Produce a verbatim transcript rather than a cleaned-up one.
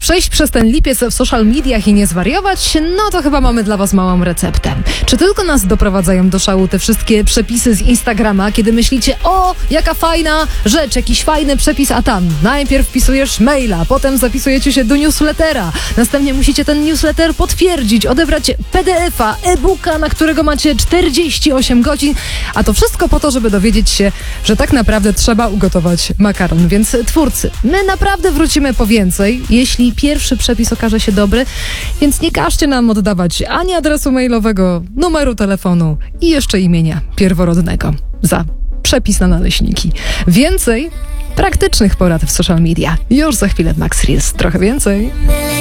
przejść przez ten lipiec w social mediach i nie zwariować, no to chyba mamy dla was małą receptę. Czy tylko nas doprowadzają do szału te wszystkie przepisy z Instagrama, kiedy myślicie, o, jaka fajna rzecz, jakiś fajny przepis, a tam najpierw wpisujesz maila, potem zapisujecie się do newslettera, następnie musicie ten newsletter potwierdzić, odebrać P D F a, e-booka, na którego macie czterdzieści osiem godzin, a to wszystko po to, żeby dowiedzieć się, że tak naprawdę trzeba ugotować makaron. Więc twórcy, my naprawdę wrócimy po więcej, jeśli pierwszy przepis okaże się dobry, więc nie każcie nam oddawać ani adresu mailowego, numeru telefonu i jeszcze imienia pierworodnego za przepis na naleśniki. Więcej praktycznych porad w social media. Już za chwilę w Max Reels. Trochę więcej.